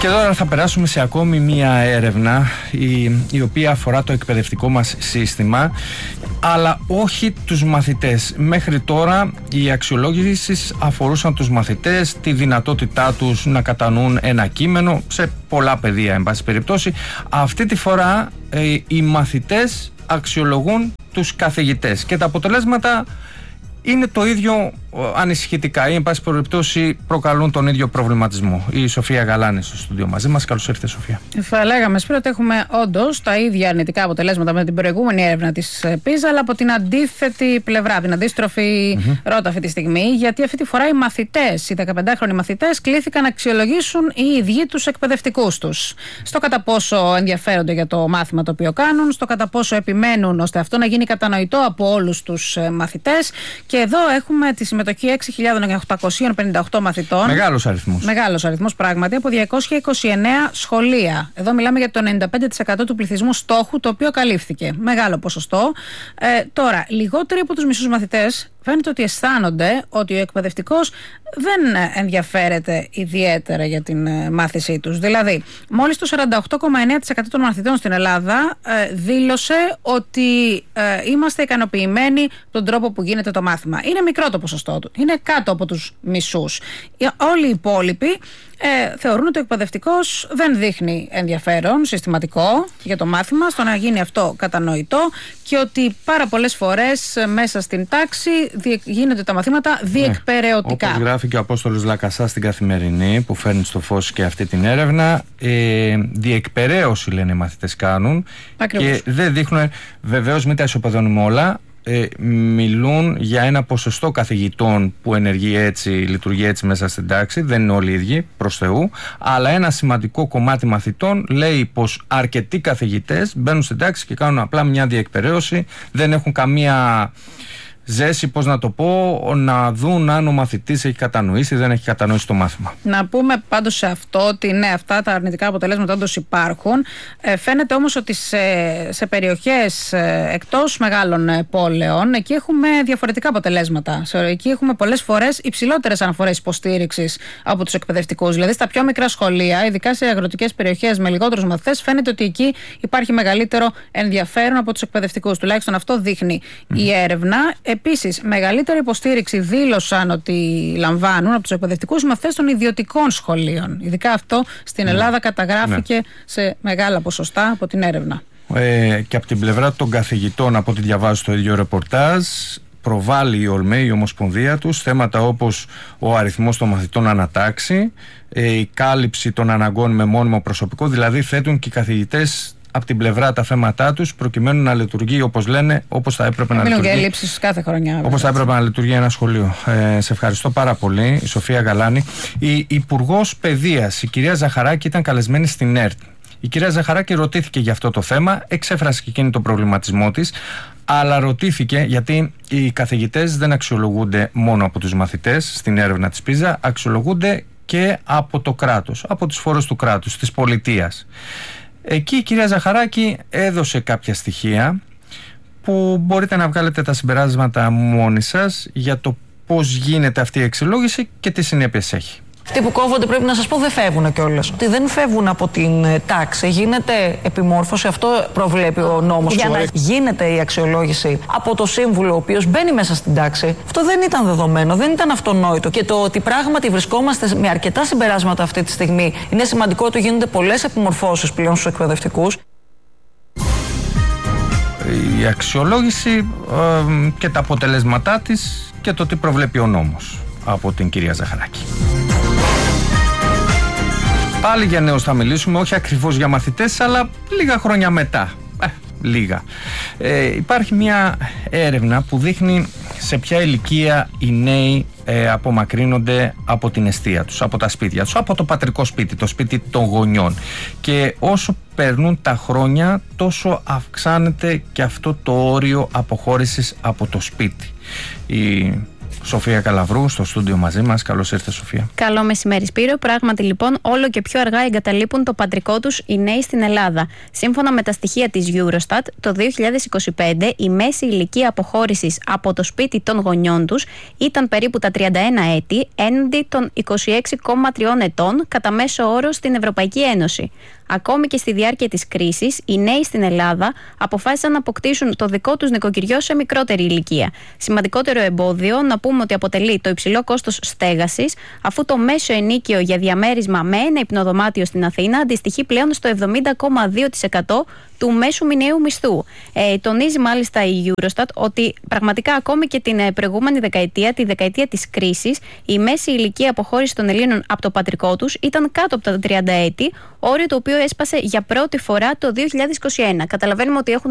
Και τώρα θα περάσουμε σε ακόμη μία έρευνα η οποία αφορά το εκπαιδευτικό μας σύστημα, αλλά όχι τους μαθητές. Μέχρι τώρα οι αξιολόγησεις αφορούσαν τους μαθητές, τη δυνατότητά τους να κατανοούν ένα κείμενο σε πολλά πεδία, εν πάση περιπτώσει. Αυτή τη φορά οι μαθητές αξιολογούν τους καθηγητές και τα αποτελέσματα είναι το ίδιο ανησυχητικά ή εν πάση περιπτώσει προκαλούν τον ίδιο προβληματισμό. Η Σοφία Γαλάνη στο στούντιο μαζί μας. Καλώς ήρθε, Σοφία. Θα λέγαμε σπίτι ότι έχουμε όντως τα ίδια αρνητικά αποτελέσματα με την προηγούμενη έρευνα της PISA, αλλά από την αντίθετη πλευρά, την αντίστροφη ρότα αυτή τη στιγμή, γιατί αυτή τη φορά οι μαθητές, οι 15χρονοι μαθητές, κλήθηκαν να αξιολογήσουν οι ίδιοι τους εκπαιδευτικούς τους. Στο κατά πόσο ενδιαφέρονται για το μάθημα το οποίο κάνουν, στο κατά πόσο επιμένουν ώστε αυτό να γίνει κατανοητό από όλους τους μαθητές. Και εδώ έχουμε τη συμμετοχή 6.858 μαθητών. Μεγάλος αριθμός. Μεγάλος αριθμός πράγματι, από 229 σχολεία. Εδώ μιλάμε για το 95% του πληθυσμού στόχου, το οποίο καλύφθηκε. Μεγάλο ποσοστό. Τώρα, λιγότεροι από τους μισούς μαθητές φαίνεται ότι αισθάνονται ότι ο εκπαιδευτικός δεν ενδιαφέρεται ιδιαίτερα για την μάθησή τους. Δηλαδή, μόλις το 48,9% των μαθητών στην Ελλάδα δήλωσε ότι είμαστε ικανοποιημένοι τον τρόπο που γίνεται το μάθημα. Είναι μικρό το ποσοστό του. Είναι κάτω από τους μισούς. Όλοι οι υπόλοιποι θεωρούν ότι ο εκπαιδευτικός δεν δείχνει ενδιαφέρον συστηματικό για το μάθημα, στο να γίνει αυτό κατανοητό, και ότι πάρα πολλές φορές μέσα στην τάξη γίνονται τα μαθήματα διεκπεραιωτικά. Όπως γράφει και ο Απόστολος Λακασά στην Καθημερινή, που φέρνει στο φως και αυτή την έρευνα, διεκπεραίωση λένε οι μαθητές κάνουν. Ακριβώς. Και δεν δείχνουν, βεβαίως μην τα ισοπεδώνουμε όλα, μιλούν για ένα ποσοστό καθηγητών που ενεργεί έτσι, λειτουργεί έτσι μέσα στην τάξη. Δεν είναι όλοι οι ίδιοι, προς Θεού, αλλά ένα σημαντικό κομμάτι μαθητών λέει πως αρκετοί καθηγητές μπαίνουν στην τάξη και κάνουν απλά μια διεκπεραίωση, δεν έχουν καμία ζέση, πώς να το πω, να δουν αν ο μαθητής έχει κατανοήσει ή δεν έχει κατανοήσει το μάθημα. Να πούμε πάντως σε αυτό ότι ναι, αυτά τα αρνητικά αποτελέσματα όντως υπάρχουν. Φαίνεται όμως ότι σε περιοχές εκτός μεγάλων πόλεων, εκεί έχουμε διαφορετικά αποτελέσματα. Εκεί έχουμε πολλές φορές υψηλότερες αναφορές υποστήριξης από τους εκπαιδευτικούς. Δηλαδή στα πιο μικρά σχολεία, ειδικά σε αγροτικές περιοχές με λιγότερους μαθητές, φαίνεται ότι εκεί υπάρχει μεγαλύτερο ενδιαφέρον από τους εκπαιδευτικούς. Τουλάχιστον αυτό δείχνει η έρευνα. Επίσης, μεγαλύτερη υποστήριξη δήλωσαν ότι λαμβάνουν από τους εκπαιδευτικούς μαθητές των ιδιωτικών σχολείων. Ειδικά αυτό στην Ελλάδα καταγράφηκε σε μεγάλα ποσοστά από την έρευνα. Και από την πλευρά των καθηγητών, από ό,τι διαβάζω στο ίδιο ρεπορτάζ, προβάλλει η ΟΛΜΕ, η Ομοσπονδία τους, θέματα όπως ο αριθμός των μαθητών ανατάξει, η κάλυψη των αναγκών με μόνιμο προσωπικό, δηλαδή θέτουν και οι καθηγητές από την πλευρά τα θέματά τους προκειμένου να λειτουργεί, όπως λένε, όπως θα έπρεπε να λειτουργεί. Μιλούν για έλλειψεις κάθε χρονιά. Όπως θα έπρεπε να λειτουργεί ένα σχολείο. Σε ευχαριστώ πάρα πολύ, η Σοφία Γαλάνη. Η Υπουργός Παιδείας, η κυρία Ζαχαράκη, ήταν καλεσμένη στην ΕΡΤ. Η κυρία Ζαχαράκη ρωτήθηκε για αυτό το θέμα, εξέφρασε και εκείνη τον προβληματισμό της, αλλά ρωτήθηκε γιατί οι καθηγητές δεν αξιολογούνται μόνο από τους μαθητές στην έρευνα της PISA, αξιολογούνται και από το κράτος, από τις φορές του κράτους, της πολιτείας. Εκεί η κυρία Ζαχαράκη έδωσε κάποια στοιχεία που μπορείτε να βγάλετε τα συμπεράσματα μόνοι σας για το πώς γίνεται αυτή η αξιολόγηση και τι συνέπειες έχει. Αυτοί που κόβονται, πρέπει να σας πω, δεν φεύγουν κιόλας. Ότι δεν φεύγουν από την τάξη. Γίνεται επιμόρφωση, αυτό προβλέπει ο νόμος. Για να γίνεται η αξιολόγηση από το σύμβουλο, ο οποίος μπαίνει μέσα στην τάξη, αυτό δεν ήταν δεδομένο, δεν ήταν αυτονόητο. Και το ότι πράγματι βρισκόμαστε με αρκετά συμπεράσματα αυτή τη στιγμή, είναι σημαντικό ότι γίνονται πολλές επιμορφώσεις πλέον στους εκπαιδευτικούς. Η αξιολόγηση και τα αποτελέσματά της και το τι προβλέπει ο νόμος από την κυρία Ζαχαράκη. Πάλι για νέους θα μιλήσουμε, όχι ακριβώς για μαθητές, αλλά λίγα χρόνια μετά. Λίγα. Υπάρχει μια έρευνα που δείχνει σε ποια ηλικία οι νέοι απομακρύνονται από την εστία τους, από τα σπίτια τους, από το πατρικό σπίτι, το σπίτι των γονιών. Και όσο περνούν τα χρόνια, τόσο αυξάνεται και αυτό το όριο αποχώρησης από το σπίτι. Σοφία Καλαβρού στο στούντιο μαζί μας. Καλώς ήρθες, Σοφία. Καλό μεσημέρι, Σπύρο. Πράγματι, λοιπόν, όλο και πιο αργά εγκαταλείπουν το πατρικό τους οι νέοι στην Ελλάδα. Σύμφωνα με τα στοιχεία της Eurostat, το 2025 η μέση ηλικία αποχώρησης από το σπίτι των γονιών τους ήταν περίπου τα 31 έτη, έναντι των 26,3 ετών κατά μέσο όρο στην Ευρωπαϊκή Ένωση. Ακόμη και στη διάρκεια της κρίσης, οι νέοι στην Ελλάδα αποφάσισαν να αποκτήσουν το δικό τους νοικοκυριό σε μικρότερη ηλικία. Σημαντικότερο εμπόδιο να πούμε ότι αποτελεί το υψηλό κόστος στέγασης, αφού το μέσο ενοίκιο για διαμέρισμα με ένα υπνοδωμάτιο στην Αθήνα αντιστοιχεί πλέον στο 70,2% του μέσου μηνιαίου μισθού. Τονίζει μάλιστα η Eurostat ότι πραγματικά ακόμη και την προηγούμενη δεκαετία, τη δεκαετία της κρίσης, η μέση ηλικία αποχώρηση των Ελλήνων από το πατρικό τους ήταν κάτω από τα 30 έτη, όριο το οποίο έσπασε για πρώτη φορά το 2021. Καταλαβαίνουμε ότι έχουν